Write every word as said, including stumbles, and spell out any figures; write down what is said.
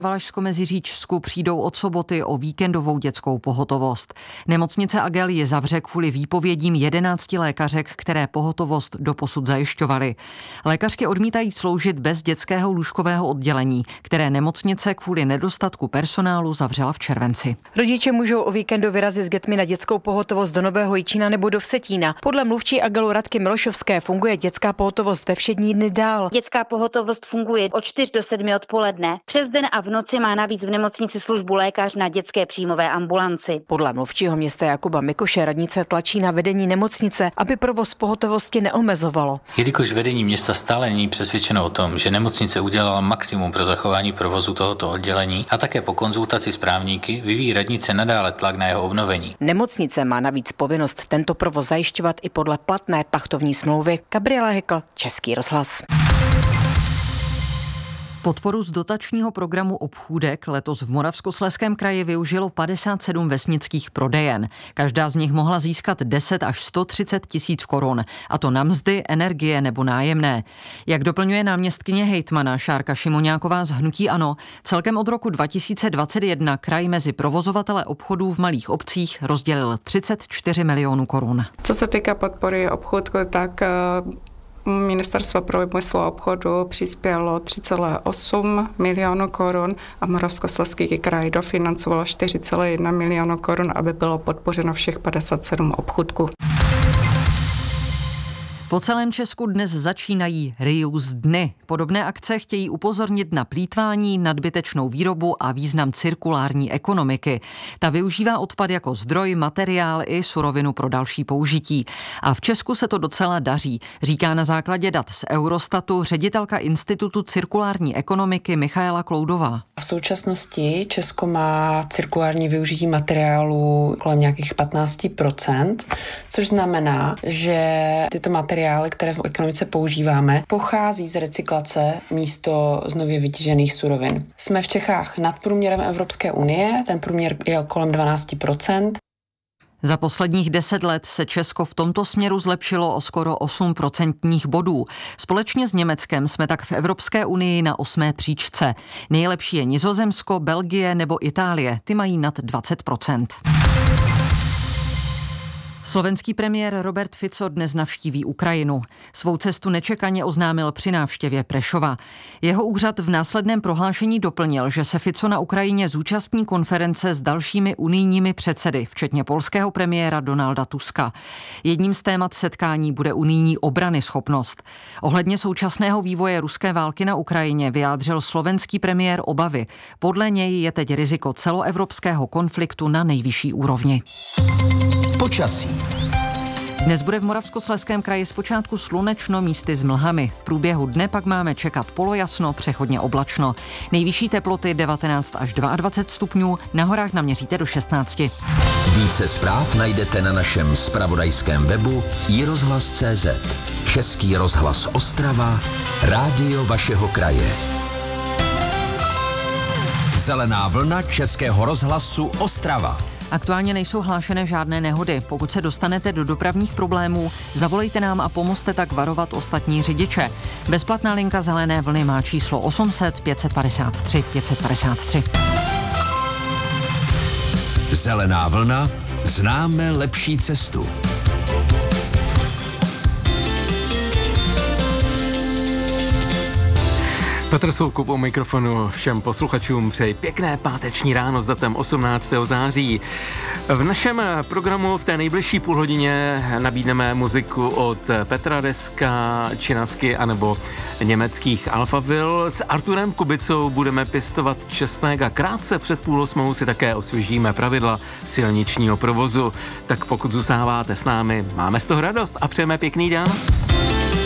Valašsko-Meziříčsku přijdou od soboty o víkendovou dětskou pohotovost. Nemocnice Agel je zavře kvůli výpovědím jedenácti lékařek, které pohotovost doposud zajišťovaly. Lékařky odmítají sloužit bez dětského lůžkového oddělení, které nemocnice kvůli nedostatku personálu zavřela v červenci. Rodiče můžou o víkendu vyrazit s dětmi na dětskou pohotovost do Nového Jičína nebo do Vsetína. Podle mluvčí Agelu Radky Milošovské funguje dětská pohotovost ve všední dny dál. Dětská pohotovost funguje od čtyř do sedmi odpoledne. Přes den a v noci má navíc v nemocnici službu lékař na dětské příjmové ambulanci. Podle mluvčího města Jakuba Mikoše radnice tlačí na vedení nemocnice, aby provoz pohotovosti neomezovalo. Jelikož vedení města stále není přesvědčeno o tom, že nemocnice udělala maximum pro zachování provozu tohoto oddělení a také po konzultaci s právníky, vyvíjí radnice nadále tlak na jeho obnovení. Nemocnice má navíc povinnost tento provoz zajišťovat i podle platné pachtovní smlouvy. Gabriela Hekl, Český rozhlas. Podporu z dotačního programu Obchůdek letos v Moravskoslezském kraji využilo padesát sedm vesnických prodejen. Každá z nich mohla získat deset až sto třicet tisíc korun, a to na mzdy, energie nebo nájemné. Jak doplňuje náměstkyně hejtmana Šárka Šimoňáková z Hnutí ANO, celkem od roku dva tisíce dvacet jedna kraj mezi provozovatele obchodů v malých obcích rozdělil třicet čtyři milionů korun. Co se týká podpory obchůdku, tak Ministerstvo průmyslu a obchodu přispělo tři celá osm milionů korun a Moravskoslezský kraj dofinancoval čtyři celá jedna milionu korun, aby bylo podpořeno všech padesát sedm obchůdků. Po celém Česku dnes začínají reuse dny. Podobné akce chtějí upozornit na plýtvání, nadbytečnou výrobu a význam cirkulární ekonomiky. Ta využívá odpad jako zdroj, materiál i surovinu pro další použití. A v Česku se to docela daří, říká na základě dat z Eurostatu ředitelka Institutu cirkulární ekonomiky Michaela Kloudová. V současnosti Česko má cirkulární využití materiálů kolem nějakých patnáct procent, což znamená, že tyto materiály, které v ekonomice používáme, pochází z recyklace místo z nově vytěžených surovin. Jsme v Čechách nad průměrem Evropské unie, ten průměr je kolem dvanáct procent. Za posledních deset let se Česko v tomto směru zlepšilo o skoro osm procentních bodů. Společně s Německem jsme tak v Evropské unii na osmé příčce. Nejlepší je Nizozemsko, Belgie nebo Itálie, ty mají nad dvacet procent. Slovenský premiér Robert Fico dnes navštíví Ukrajinu. Svou cestu nečekaně oznámil při návštěvě Prešova. Jeho úřad v následném prohlášení doplnil, že se Fico na Ukrajině zúčastní konference s dalšími unijními předsedy, včetně polského premiéra Donalda Tuska. Jedním z témat setkání bude unijní obranyschopnost. Ohledně současného vývoje ruské války na Ukrajině vyjádřil slovenský premiér obavy. Podle něj je teď riziko celoevropského konfliktu na nejvyšší úrovni. Počasí. Dnes bude v Moravskoslezském kraji zpočátku slunečno, místy s mlhami. V průběhu dne pak máme čekat polojasno, přechodně oblačno. Nejvyšší teploty devatenáct až dvacet dva stupňů, na horách naměříte do šestnáct. Více zpráv najdete na našem zpravodajském webu i rozhlas tečka cé zet. Český rozhlas Ostrava, rádio vašeho kraje. Zelená vlna Českého rozhlasu Ostrava. Aktuálně nejsou hlášené žádné nehody. Pokud se dostanete do dopravních problémů, zavolejte nám a pomozte tak varovat ostatní řidiče. Bezplatná linka Zelené vlny má číslo osm set pět set padesát tři pět set padesát tři. Zelená vlna, známe lepší cestu. Petr Soukup u mikrofonu, všem posluchačům přeji pěkné páteční ráno s datem osmnáctého září. V našem programu v té nejbližší půlhodině nabídneme muziku od Petra Deska, Činasky anebo německých Alphaville. S Arturem Kubicou budeme pěstovat česnek a krátce před půl osmou si také osvěžíme pravidla silničního provozu. Tak pokud zůstáváte s námi, máme z toho radost a přejeme pěkný den.